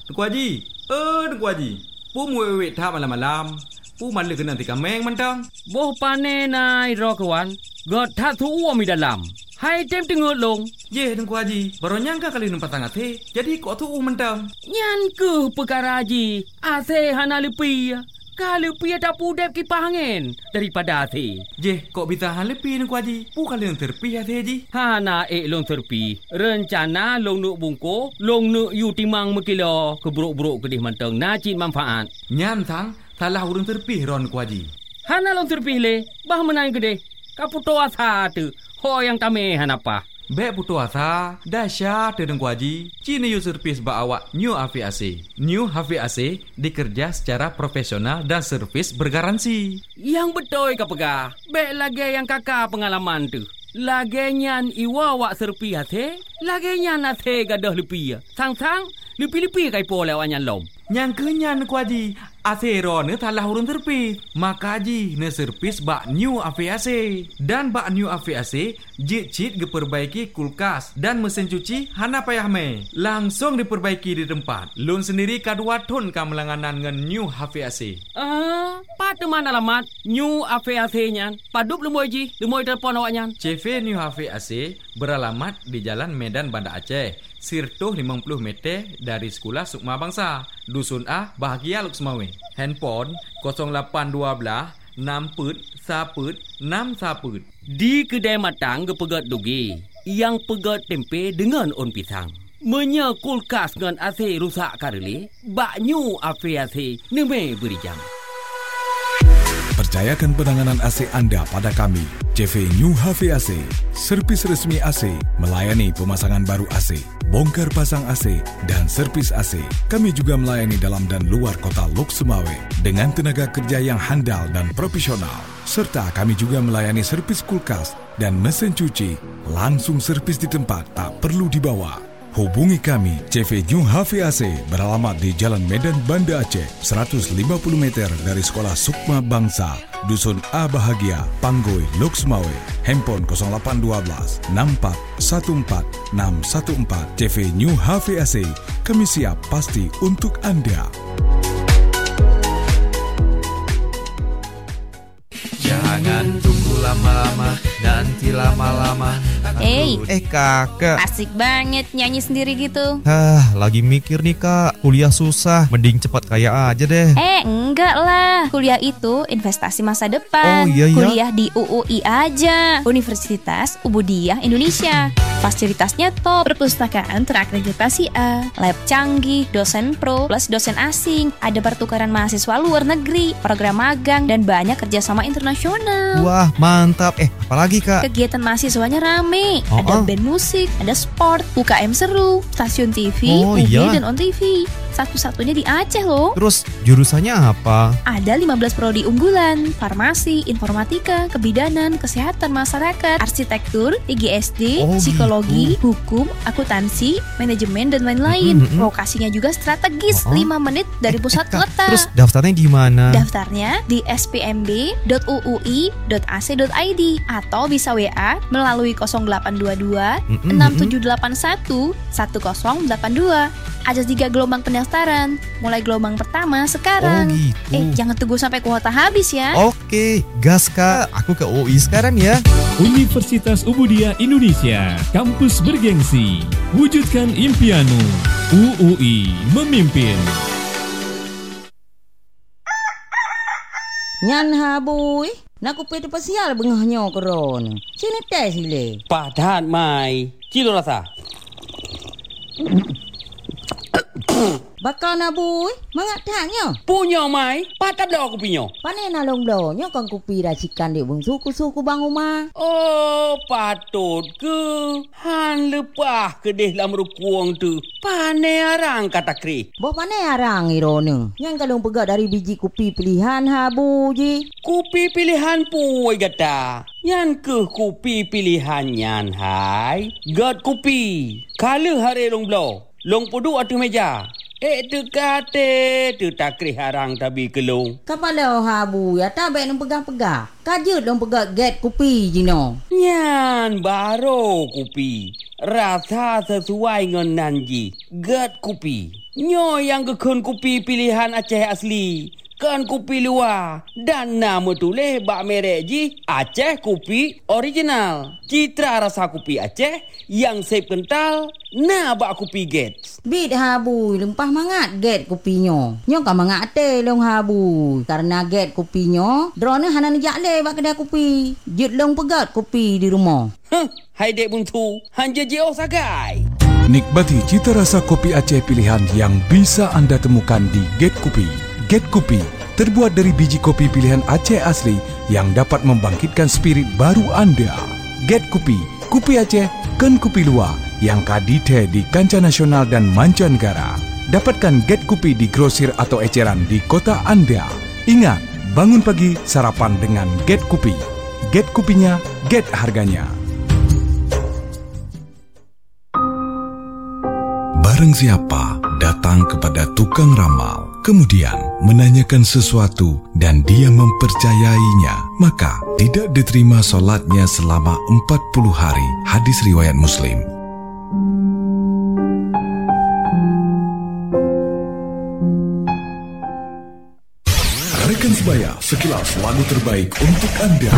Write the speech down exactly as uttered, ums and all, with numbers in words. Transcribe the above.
Tengku Haji. Eh, Tengku Haji. Pu muwe tha malam-malam. Pu malu kena tika meng mentang. Boh pane nai ro kawan. God tha thu uo mi dalam. Hai tem tengok long. Ye Tengku Haji. Baru nyangka kali numpat tangat he. Jadi kok thu mentang. Nyan ke perkara Haji. Ase hana lepi. Kalau pi ada pudep kipas angin daripada ase. Je, kok bisa han lepi Tengku Haji? Pu kali yang terpi ase ji. Hana ek long terpi. Rencana long nuk bungko, long nuk yu timang mekilo keburuk-buruk kedih manteng najib manfaat. Nyan sang salah urang terpi ron Tengku Haji. Hana long terpi le, bah menang kedih. Kaputo asa tu. Ho yang tame hanapa. Bek putu asa, dahsyat Tengku Haji. Cini yu servis ba awak New H V A C. New H V A C dikerja secara profesional dan servis bergaransi. Yang betul ka pegah. Bek lagi yang kakak pengalaman tu. Lagi nyan iwa wak serpi hase, lagi nyan hase gadah lepi. Sang-sang lepi-lepi kai po lewat nyan lom. Yang kenyan Tengku Haji. Asero ne salah urun terpis. Maka ji ne servis bak New H V A C. Dan bak New H V A C jit-jit diperbaiki kulkas dan mesin cuci hana payah me. Langsung diperbaiki di tempat. Lun sendiri kadua ton ka melanganan ngan New H V A C. Ah, pat mana alamat New H V A C nyan? Padup lemoy ji, lemoy telefon awak nyan. C V New H V A C beralamat di Jalan Medan Banda Aceh. Sirtuh lima puluh meter dari Sekolah Sukma Bangsa. Dusun A, Bahagia Luksmawe. Handphone kosong lapan dua belas enam put saput enam saput. Di kedai matang gepegat dugi. Yang pegat tempe dengan on pisang. Menya kulkas dengan A C rusak kareli. Bak New H V A C neme beri jam. Percayakan penanganan A C anda pada kami, C V New H V A C, servis resmi A C, melayani pemasangan baru A C, bongkar pasang A C, dan servis A C. Kami juga melayani dalam dan luar kota Lok Sumawe dengan tenaga kerja yang handal dan profesional. Serta kami juga melayani servis kulkas dan mesin cuci, langsung servis di tempat, tak perlu dibawa. Hubungi kami, C V New H V A C beralamat di Jalan Medan Banda Aceh, seratus lima puluh meter dari Sekolah Sukma Bangsa, Dusun A Bahagia, Panggoi, Lok Sumawe. Handphone kosong lapan dua belas enam empat satu empat enam satu empat. C V New H V A C, kami siap pasti untuk anda. Jangan tunggu lama-lama, nanti lama-lama. Eh, eh kakak, asik banget nyanyi sendiri gitu. Hah, lagi mikir nih kak, kuliah susah, mending cepat kaya aja deh. Eh, enggak lah, kuliah itu investasi masa depan. Oh iya iya. Kuliah di U U I aja, Universitas Ubudiyah Indonesia. Fasilitasnya top, perpustakaan terakreditasi A, lab canggih, dosen pro plus dosen asing, ada pertukaran mahasiswa luar negeri, program magang, dan banyak kerjasama internasional. Wah, mantap. Eh, apalagi kak? Kegiatan mahasiswanya rame, Oh, ada oh. band musik, ada sport, U K M seru, stasiun T V, Oh, U B iya. dan On T V. Satu-satunya di Aceh loh. Terus jurusannya apa? Ada lima belas prodi unggulan, farmasi, informatika, kebidanan, kesehatan masyarakat, arsitektur, I G S D, Oh, psikologi, gitu. hukum, akuntansi, manajemen, dan lain-lain. Mm-mm. Lokasinya juga strategis, Oh, oh. lima menit dari pusat Eh, Kak, kota. terus daftarnya gimana? Daftarnya di s p m b dot u u i dot a c dot i d atau bisa W A melalui nol delapan dua dua Mm-mm, enam mm-mm. tujuh delapan satu satu nol delapan dua. Ada tiga gelombang pendaftaran. Mulai gelombang pertama sekarang. Oh, gitu. Eh, jangan tunggu sampai kuota habis ya. Oke, gas kak. Aku ke U I sekarang ya. Universitas Ubudiyah Indonesia, kampus bergengsi. Wujudkan impianmu. U U I memimpin. Nyan habui, nak kupet pasial bengahnya koron. Sini teh sile. Padat mai. Kilo rasa. Bakal nabui, mangat tanya. Punya mai. Padat dah aku punya. Pane nalong blonyo kang kupi racikan di bung suku-suku bang rumah. Oh, patut ke? Han lepah kedih dalam rukuang tu. Pane arang kata kri. Bo pane arang irone. Yang kalong pegat dari biji kupi pilihan habu ji. Kupi pilihan puai gata. Yan ke kupi pilihan yan hai. Gat kupi. Kala hari long blow. Long pudu atu meja. Eh tu kate tu takri harang tabi kelong. Kapala habu ya tak baik nang pegang-pegang. Kajut dong pegat get kupi jino. Nyan baro kupi. Rasa sesuai dengan nanji. Gat kupi. Nyo yang gekun kopi pilihan Aceh asli. Kan kopi luar. Dan nama tulis bak merek ji Aceh Kopi Original. Citra rasa kopi Aceh yang sep kental. Nah bak kopi Gates. Bit habu lempah mangat get kopinyo. Nyo kan mangat te long habu. Karena get kopinyo, drone hanan jak le bak kedai kopi. Jit long pegat kopi di rumah. Huh, hai dek buntu. Hanja jeo sagai. Nikmati cita rasa kopi Aceh pilihan yang bisa anda temukan di Get Kopi. Get Kopi terbuat dari biji kopi pilihan Aceh asli yang dapat membangkitkan spirit baru anda. Get Kopi, kopi Aceh, ken kopi luar yang kadite di kancah nasional dan mancanegara. Dapatkan Get Kopi di grosir atau eceran di kota anda. Ingat, bangun pagi sarapan dengan Get Kopi. Get kopinya, get harganya. Barang siapa datang kepada tukang ramal, kemudian menanyakan sesuatu dan dia mempercayainya, maka tidak diterima solatnya selama empat puluh hari. Hadis riwayat Muslim. Rekan sebaya, sekilas lagu terbaik untuk anda.